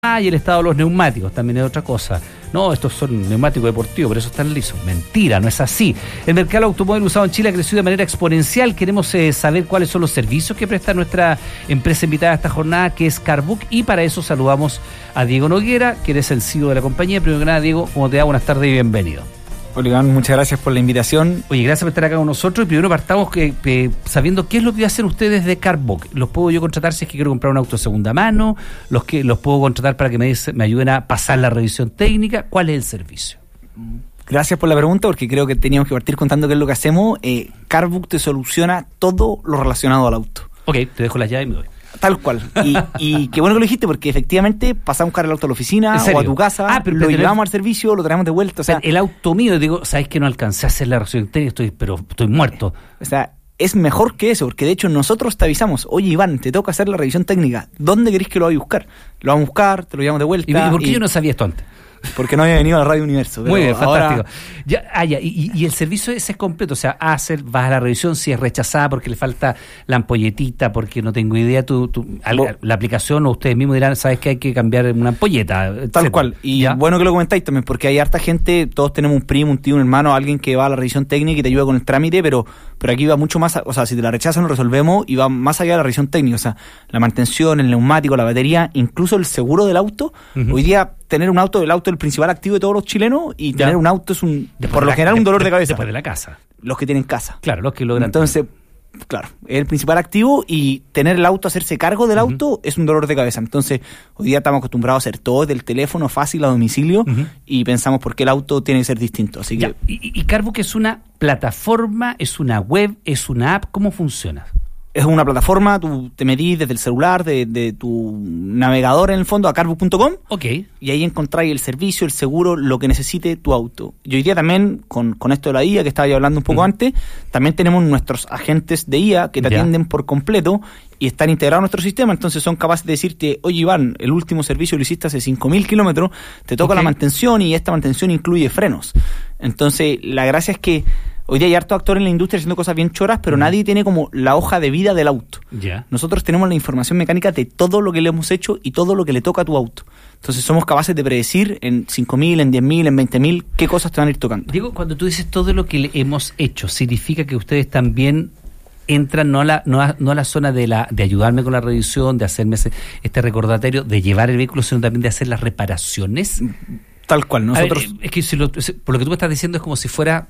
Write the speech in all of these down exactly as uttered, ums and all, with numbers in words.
Ah, y el estado de los neumáticos también es otra cosa. No, estos son neumáticos deportivos, por eso están lisos. Mentira, no es así. El mercado automóvil usado en Chile ha crecido de manera exponencial. Queremos eh, saber cuáles son los servicios que presta nuestra empresa invitada a esta jornada, que es Carbook, y para eso saludamos a Diego Noguera, que eres el C E O de la compañía. Primero que nada, Diego, ¿cómo te va? Buenas tardes y bienvenido. Hola, Iván, muchas gracias por la invitación. Oye, gracias por estar acá con nosotros. Y primero partamos que, que, sabiendo qué es lo que hacen ustedes de Carbook. ¿Los puedo yo contratar si es que quiero comprar un auto de segunda mano? ¿Los que los puedo contratar para que me, me ayuden a pasar la revisión técnica? ¿Cuál es el servicio? Gracias por la pregunta, porque creo que teníamos que partir contando qué es lo que hacemos. Eh, Carbook te soluciona todo lo relacionado al auto. Ok, te dejo las llaves y me doy. Tal cual. Y, y qué bueno que lo dijiste, porque efectivamente pasamos a buscar el auto a la oficina o a tu casa, ah, pero lo pero llevamos al servicio, lo traemos de vuelta. O sea, el auto mío, digo, sabes que no alcancé a hacer la revisión técnica, estoy, pero estoy muerto. O sea, es mejor que eso, porque de hecho nosotros te avisamos, oye Iván, te toca hacer la revisión técnica, ¿dónde querés que lo vaya a buscar? Lo vamos a buscar, te lo llevamos de vuelta. ¿Y, y por qué y... yo no sabía esto antes? Porque no había venido a la Radio Universo. Muy bien, ahora... fantástico. Ya, ah, ya, y, y el servicio ese es completo, o sea, hacer, vas a la revisión, si es rechazada porque le falta la ampolletita, porque no tengo idea, tu, tu, la, la aplicación o ustedes mismos dirán, sabes que hay que cambiar una ampolleta. Etcétera. Tal cual, y ¿ya? Bueno que lo comentáis también, porque hay harta gente, todos tenemos un primo, un tío, un hermano, alguien que va a la revisión técnica y te ayuda con el trámite, pero, pero aquí va mucho más, o sea, si te la rechazan lo resolvemos y va más allá de la revisión técnica, o sea, la mantención, el neumático, la batería, incluso el seguro del auto. Uh-huh. Hoy día tener un auto, el auto es el principal activo de todos los chilenos, y tener ya. un auto es un después por lo la, general un dolor de cabeza. Después de la casa. Los que tienen casa. Claro, los que logran. Entonces, claro, es el principal activo, y tener el auto, hacerse cargo del uh-huh. auto, es un dolor de cabeza. Entonces, hoy día estamos acostumbrados a hacer todo del teléfono, fácil, a domicilio, uh-huh. y pensamos por qué el auto tiene que ser distinto. Así que... ¿Y, y Carbook es una plataforma, es una web, es una app? ¿Cómo funciona? Es una plataforma, tú te metís desde el celular, de, de tu navegador en el fondo, a carbook punto com. Ok. Y ahí encontráis el servicio, el seguro, lo que necesite tu auto. Y hoy día también, con, con esto de la I A que estaba yo hablando un poco uh-huh. antes, también tenemos nuestros agentes de I A que te yeah. atienden por completo y están integrados en nuestro sistema. Entonces son capaces de decirte, oye Iván, el último servicio lo hiciste hace cinco mil kilómetros, te toca okay. la mantención, y esta mantención incluye frenos. Entonces la gracia es que hoy día hay harto actor en la industria haciendo cosas bien choras, pero mm. nadie tiene como la hoja de vida del auto. Yeah. Nosotros tenemos la información mecánica de todo lo que le hemos hecho y todo lo que le toca a tu auto. Entonces somos capaces de predecir en cinco mil, en diez mil, en veinte mil, qué cosas te van a ir tocando. Diego, cuando tú dices todo lo que le hemos hecho, ¿significa que ustedes también entran no a la, no a, no a la zona de la de ayudarme con la revisión, de hacerme ese, este recordatorio, de llevar el vehículo, sino también de hacer las reparaciones? Tal cual, nosotros... Ver, es que si lo, por lo que tú me estás diciendo es como si fuera...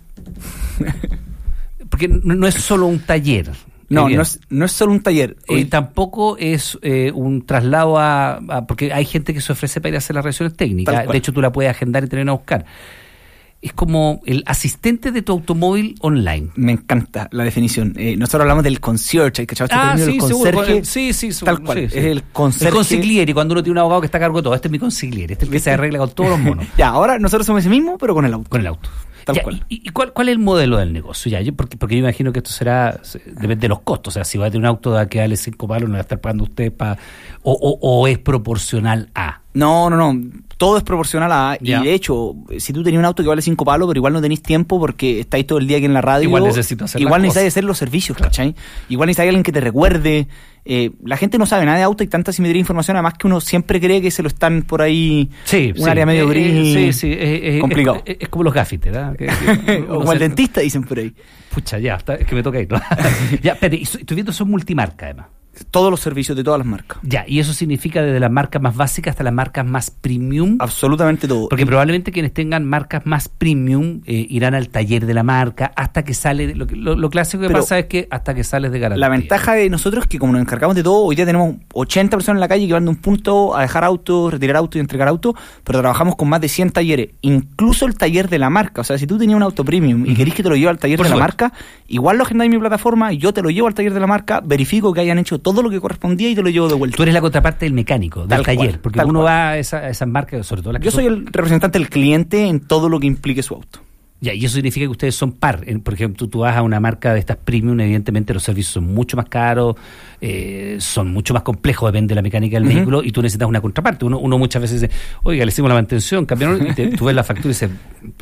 Porque no, no es solo un taller. No, no es, no es solo un taller. Eh, tampoco es eh, un traslado a, a... Porque hay gente que se ofrece para ir a hacer las revisiones técnicas. De hecho, tú la puedes agendar y te vienen a buscar. Es como el asistente de tu automóvil online. Me encanta la definición. Eh, nosotros hablamos del concierge, ¿cachai? Ah, sí, el concierge, seguro. Sí, sí, seguro. Tal cual. Sí, sí. Es el concierge. El consigliere, cuando uno tiene un abogado que está a cargo de todo. Este es mi consigliere. Este es el que se arregla con todos los monos. Ya, ahora nosotros somos ese mismo, pero con el auto. Con el auto. Tal ya, cual. ¿Y, y cuál, cuál es el modelo del negocio? Ya, yo, porque, porque yo imagino que esto será, depende de los costos. O sea, si va a tener un auto a que vale cinco palos, no va a estar pagando usted para... O, o, o es proporcional a... No, no, no. Todo es proporcional a... Ya. Y de hecho, si tú tenías un auto que vale cinco palos, pero igual no tenés tiempo porque estáis todo el día aquí en la radio... Igual necesito hacer Igual necesitas hacer los servicios, claro. ¿Cachai? Igual necesitas alguien que te recuerde. Eh, la gente no sabe nada de auto y tanta simetría de información, además que uno siempre cree que se lo están por ahí... Sí, un sí. área medio gris. Eh, sí, sí. Eh, eh, complicado. Es, es, es como los gafites, ¿verdad? Que, que o como el dentista, dicen por ahí. Pucha, ya, está, es que me toca ir, ¿no? Ya, espérate, estoy viendo son multimarca, además. Todos los servicios de todas las marcas. Ya, y eso significa desde las marcas más básicas hasta las marcas más premium. Absolutamente todo. Porque probablemente quienes tengan marcas más premium eh, irán al taller de la marca hasta que sale. Lo, lo, lo clásico que Pero pasa es que hasta que sales de garantía. La ventaja de nosotros es que como nos encargamos de todo, hoy día tenemos ochenta personas en la calle que van de un punto a dejar autos, retirar autos y entregar autos, pero trabajamos con más de cien talleres, incluso el taller de la marca. O sea, si tú tenías un auto premium y querés que te lo lleve al taller Por de supuesto. la marca, igual lo agendáis en mi plataforma y yo te lo llevo al taller de la marca, verifico que hayan hecho todo lo que correspondía y te lo llevo de vuelta. Tú eres la contraparte del mecánico, del tal taller, cual, porque uno cual. va a, esa, a esas marcas, sobre todo las que Yo son... soy el representante del cliente en todo lo que implique su auto. Ya, y eso significa que ustedes son par. Por ejemplo, tú, tú vas a una marca de estas premium, evidentemente los servicios son mucho más caros, eh, son mucho más complejos, depende de la mecánica del uh-huh. vehículo, y tú necesitas una contraparte. Uno, uno muchas veces dice, oiga, le hicimos la mantención, cambiaron, y te, tú ves la factura y dices,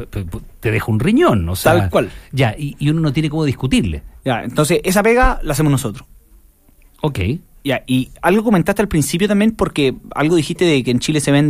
te deja un riñón. O sea, tal cual. Ya, y, y uno no tiene cómo discutirle. Ya, entonces esa pega la hacemos nosotros. Ok. Ya, y algo comentaste al principio también, porque algo dijiste de que en Chile se vende